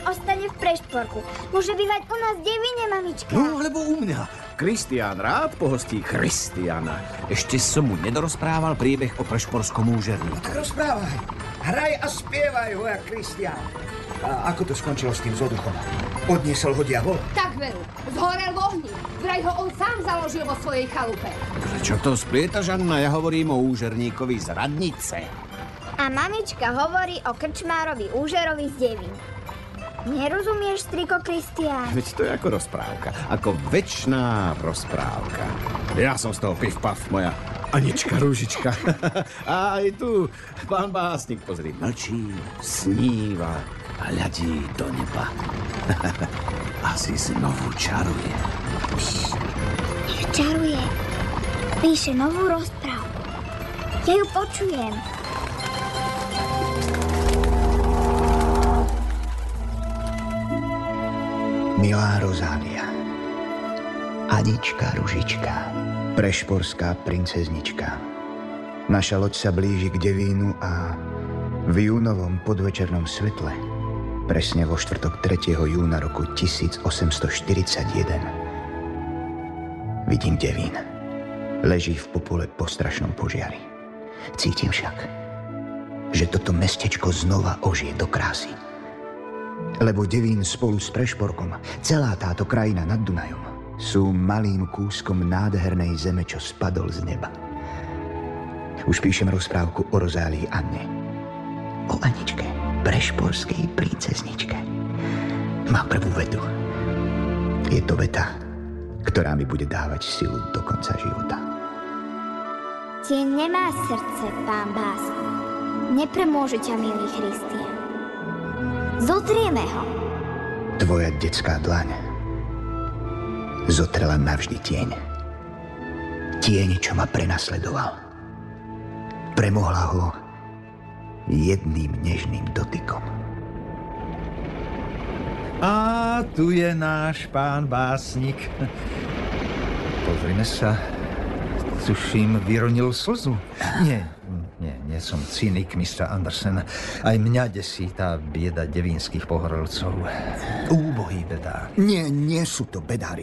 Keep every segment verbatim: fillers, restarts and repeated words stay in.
ostane v Prešporku. Môže bývať u nás v Devine, mamička. No, alebo u mňa. Kristián rád pohostí Kristiana. Ešte som mu nedorozprával príbeh o prešporskom úžerníku. No tak rozprávaj. Hraj a spievaj, hoja Kristián. A ako to skončilo s tým zoduchom? Odniesol ho diabol? Tak veru. Zhorel v ohni. Vraj ho on sám založil vo svojej chalupe. Prečo to splietaš, Anna? Ja hovorím o úžerníkovi z Radnice. A mamička hovorí o krčmárovi úžerovi z Devín. Nerozumieš, striko Kristián? Veď to je ako rozprávka. Ako večná rozprávka. Ja som z toho piv-pav, moja Anička Rúžička. A aj tu pán básnik, pozri, mlčí, sníva a hľadí do neba. Asi znovu čaruje. Pš, čaruje. Píše novú rozprávku. Ja ju počujem. Milá Rozália, Anička Ružička, prešporská princeznička. Naša loď sa blíži k Devínu a v júnovom podvečernom svetle, presne vo štvrtok tretieho júna roku tisícosemstoštyridsaťjeden, vidím Devín. Leží v popole po strašnom požiari. Cítim však, že toto mestečko znova ožije do krásy. Lebo Devín spolu s Prešporkom, celá táto krajina nad Dunajom, sú malým kúskom nádhernej zeme, čo spadol z neba. Už píšem rozprávku o Rozálii Anne. O Aničke, prešporskej princezničke. Má prvú vetu. Je to veta, ktorá mi bude dávať silu do konca života. Tieň nemá srdce, pán básnik. Nepremôže ťa, milý Kristián. Zotrieme ho. Tvoja detská dlaň zotrela navždy tieň. Tieň, čo ma prenasledoval. Premohla ho jedným nežným dotykom. A tu je náš pán básnik. Pozrime sa. Tuším, vyronil slzu. Nie, nie, nie som cynik, mister Andersen. Aj mňa desí tá bieda devínskych pohorelcov. Úbohý bedár. Nie, nie sú to bedári.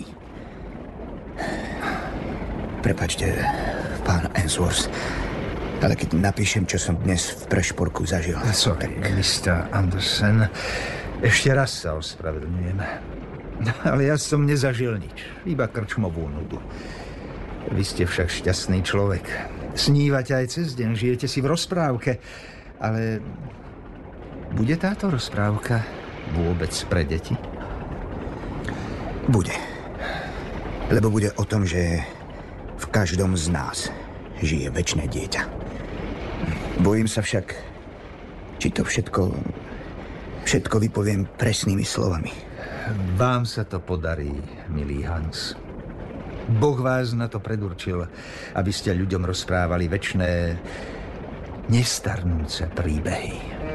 Prepačte, pán Ainsworth, ale keď napíšem, čo som dnes v Prešporku zažil... Sorry, mister Andersen. Ešte raz sa ospravedlňujem. Ale ja som nezažil nič. Iba krčmovú nudu. Vy ste však šťastný človek. Snívate aj cez deň, žijete si v rozprávke. Ale bude táto rozprávka vôbec pre deti? Bude. Lebo bude o tom, že v každom z nás žije večné dieťa. Bojím sa však, či to všetko, všetko vypoviem presnými slovami. Vám sa to podarí, milý Hans. Boh vás na to predurčil, aby ste ľuďom rozprávali večné, nestarnúce príbehy.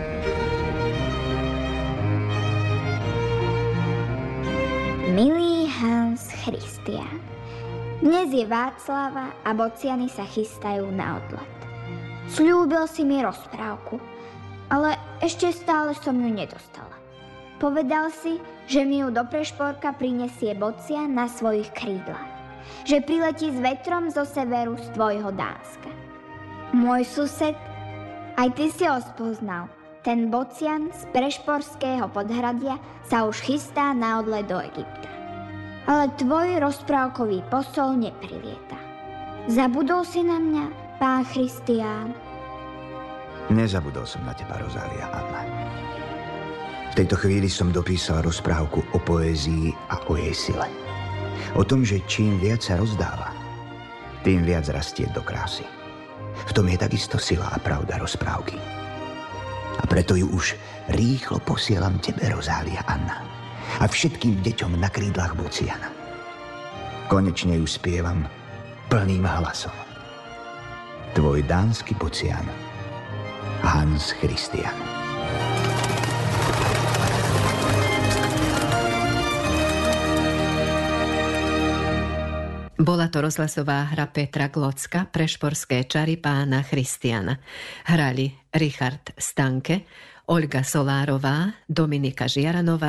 Milý Hans Christian, dnes je Václava a bociany sa chystajú na odlet. Sľúbil si mi rozprávku, ale ešte stále som ju nedostala. Povedal si, že mi ju do Prešporka prinesie bocian na svojich krídlach. Že priletí s vetrom zo severu z tvojho Dánska. Môj sused, aj ty si ho spoznal. Ten bocian z Prešporského podhradia sa už chystá na odlet do Egypta. Ale tvoj rozprávkový posol neprilieta. Zabudol si na mňa, pán Christián? Nezabudol som na teba, Rozália Anna. V tejto chvíli som dopísal rozprávku o poézii a o jej sile. O tom, že čím viac sa rozdáva, tým viac rastie do krásy. V tom je takisto sila a pravda rozprávky. A preto ju už rýchlo posielam tebe, Rozália Anna, a všetkým deťom na krídlach bociana. Konečne ju spievam plným hlasom. Tvoj dánsky bocian, Hans Christian. Bola to rozhlasová hra Petra Glocka, Prešporské čary pána Christiana. Hrali Richard Stanke, Olga Solárová, Dominika Žiaranová,